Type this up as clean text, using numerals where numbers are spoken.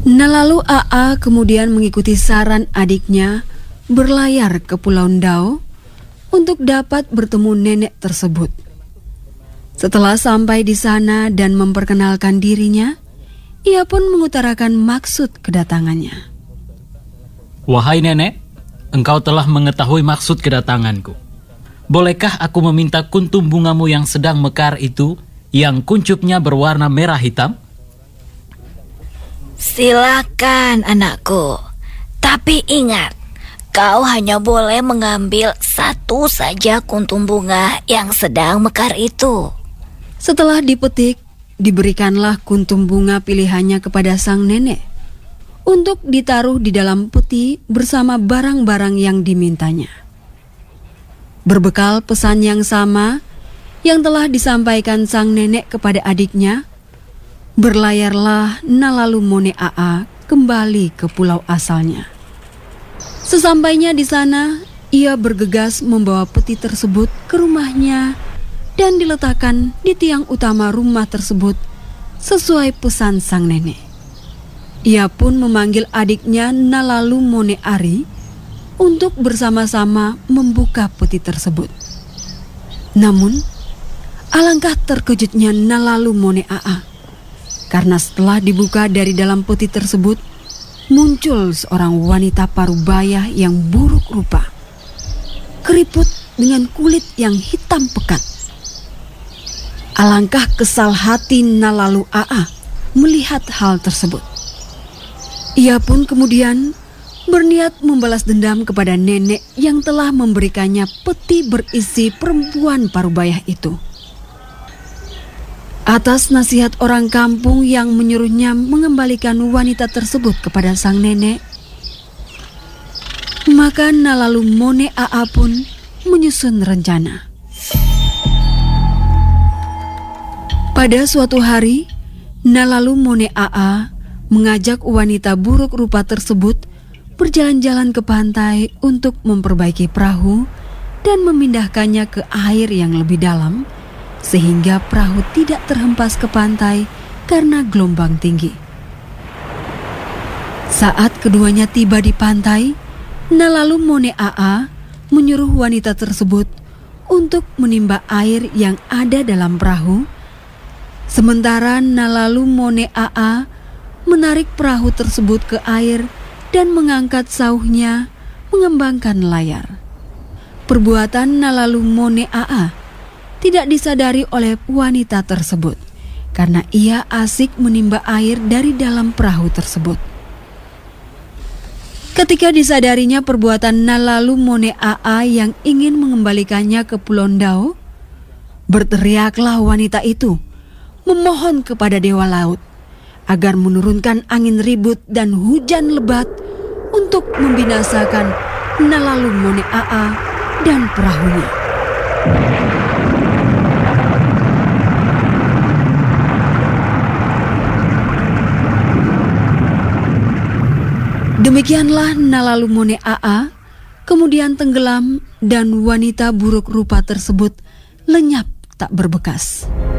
Nah lalu Aa kemudian mengikuti saran adiknya berlayar ke Pulau Ndao untuk dapat bertemu nenek tersebut. Setelah sampai di sana dan memperkenalkan dirinya, ia pun mengutarakan maksud kedatangannya. Wahai nenek, engkau telah mengetahui maksud kedatanganku. Bolehkah aku meminta kuntum bungamu yang sedang mekar itu, yang kuncupnya berwarna merah hitam? Silakan anakku, tapi ingat, kau hanya boleh mengambil satu saja kuntum bunga yang sedang mekar itu. Setelah dipetik, diberikanlah kuntum bunga pilihannya kepada sang nenek untuk ditaruh di dalam peti bersama barang-barang yang dimintanya. Berbekal pesan yang sama yang telah disampaikan sang nenek kepada adiknya, berlayarlah Nalalu Mone Aa kembali ke pulau asalnya. Sesampainya di sana, ia bergegas membawa peti tersebut ke rumahnya dan diletakkan di tiang utama rumah tersebut sesuai pesan sang nenek. Ia pun memanggil adiknya Nalalu Mone Ari untuk bersama-sama membuka peti tersebut. Namun, alangkah terkejutnya Nalalu Mone Aa karena setelah dibuka dari dalam peti tersebut, muncul seorang wanita parubaya yang buruk rupa, keriput dengan kulit yang hitam pekat. Alangkah kesal hati Nalalu Aa melihat hal tersebut. Ia pun kemudian berniat membalas dendam kepada nenek yang telah memberikannya peti berisi perempuan parubaya itu. Atas nasihat orang kampung yang menyuruhnya mengembalikan wanita tersebut kepada sang nenek, maka Nalalu Mone Aa pun menyusun rencana. Pada suatu hari, Nalalu Mone Aa mengajak wanita buruk rupa tersebut berjalan-jalan ke pantai untuk memperbaiki perahu dan memindahkannya ke air yang lebih dalam, sehingga perahu tidak terhempas ke pantai karena gelombang tinggi. Saat keduanya tiba di pantai, Nalalu Mone Aa menyuruh wanita tersebut untuk menimba air yang ada dalam perahu, sementara Nalalu Mone Aa menarik perahu tersebut ke air dan mengangkat sauhnya mengembangkan layar. Perbuatan Nalalu Mone Aa tidak disadari oleh wanita tersebut karena ia asik menimba air dari dalam perahu tersebut. Ketika disadarinya perbuatan Nalalu Mone Aa yang ingin mengembalikannya ke Pulau Ndao, berteriaklah wanita itu memohon kepada Dewa Laut agar menurunkan angin ribut dan hujan lebat untuk membinasakan Nalalu Mone Aa dan perahunya. Demikianlah Nalalu Mone Aa kemudian tenggelam dan wanita buruk rupa tersebut lenyap tak berbekas.